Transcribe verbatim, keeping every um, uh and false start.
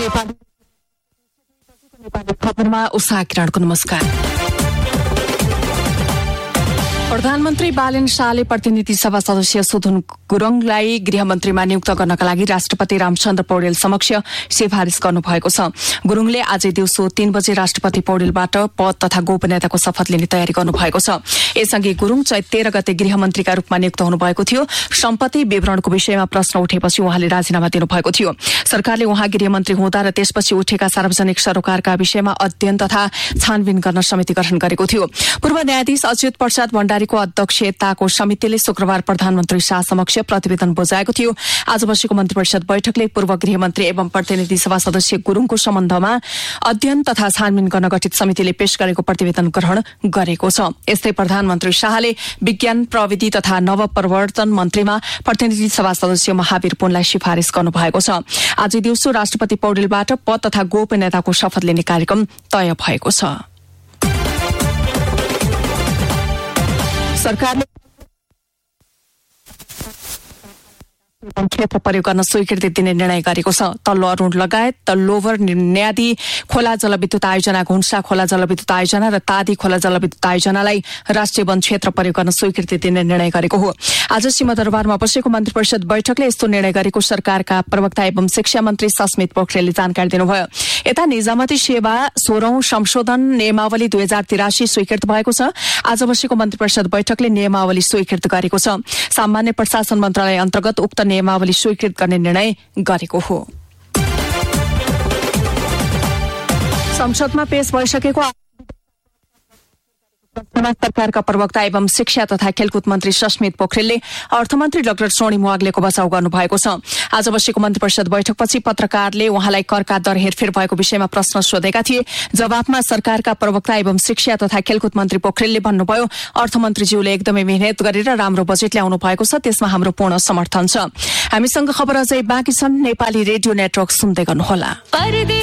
नेपाली खबरमा उषा किरणको नमस्कार। प्रधानमन्त्री बालेन शाहले प्रतिनिधि सभा सदस्य सुधन गुरुङलाई गृहमन्त्रीमा नियुक्त गर्नका लागि राष्ट्रपति रामचन्द्र पौडेल समक्ष सिफारिस गर्नुभएको छ। गुरुङले आज दिउँसो तीन बजे राष्ट्रपति पौडेलबाट पद तथा गोपनीयताको शपथ लिने तयारी गर्नुभएको छ। यसअघि गुरुङ चैत तेह्र गते गृहमन्त्रीका रूपमा नियुक्त हुनुभएको थियो। सम्पत्ति विवरणको विषयमा प्रश्न उठेपछि उहाँले राजीनामा दिनुभएको थियो। सरकारले उहाँ गृहमन्त्री हुँदा र त्यसपछि उठेका सार्वजनिक सरोकारका विषयमा अध्ययन तथा छानबिन गर्न समिति गठन गरेको थियो। पूर्व न्यायाधीश अच्युत प्रसाद भण्डारीको अध्यक्षताको समितिले शुक्रबार प्रधानमन्त्री शाह समक्ष प्रतिवेदन बुझाएको थियो। आज बसेको मन्त्री परिषद बैठकले पूर्व गृहमन्त्री एवं प्रतिनिधि सभा सदस्य गुरुङको सम्बन्धमा अध्ययन तथा छानबिन गर्न गठित समितिले पेश गरेको प्रतिवेदन ग्रहण गरेको छ। यस्तै प्रधानमन्त्री शाहले विज्ञान प्रविधि तथा नवप्रवर्तन मन्त्रीमा प्रतिनिधि सभा सदस्य महावीर पुनलाई सिफारिस गर्नुभएको छ। आज दिउँसो राष्ट्रपति पौडेलबाट पद तथा गोपनीयताको शपथ लिने कार्यक्रम तय भएको छ। सरकारले क्षेत्र प्रयोग गर्न स्वीकृति दिने निर्णय गरेको छ। तल्लो अरूण लगायत लोवर न्यादी खोला जलविद्युत आयोजना, घुन्सा खोला जलविद्युत आयोजना र तादी खोला जलविद्युत आयोजनालाई राष्ट्रिय वन क्षेत्र प्रयोग गर्न स्वीकृति दिने निर्णय गरेको हो। आज सिंहदरबारमा बसेको मन्त्री परिषद बैठकले यस्तो निर्णय गरेको सरकारका प्रवक्ता एवं शिक्षा मन्त्री सस्मित पोखरेलले जानकारी दिनुभयो। यता निजामती सेवा सोह्रौं संशोधन नियमावली दुई हजार तिरासी स्वीकृत भएको छ। आज बसेको मन्त्री परिषद बैठकले नियमावली स्वीकृत गरेको छ। सामान्य प्रशासन मन्त्रालय अन्तर्गत उक्त नियमावली स्वीकृत गर्ने निर्णय गरेको हो। संसदमा पेश भइसकेको सरकारका प्रवक्ता एवं शिक्षा तथा खेलकुद मन्त्री सस्मित पोखरेलले अर्थमन्त्री डाक्टर सोनी मुवाग्लेको बचाउ गर्नुभएको छ। आज बसेको मन्त्री परिषद बैठकपछि पत्रकारले उहाँलाई करका दर हेरफेर भएको विषयमा प्रश्न सोधेका थिए। जवाफमा सरकारका प्रवक्ता एवं शिक्षा तथा खेलकुद मन्त्री पोखरेलले भन्नुभयो, अर्थमन्त्रीज्यूले एकदमै मेहनत गरेर राम्रो बजेट ल्याउनु भएको छ, त्यसमा हाम्रो पूर्ण समर्थन छ। हामीसँग खबर अझै बाँकी छन्। नेपाली रेडियो नेटवर्क सुन्दै गर्नुहोला।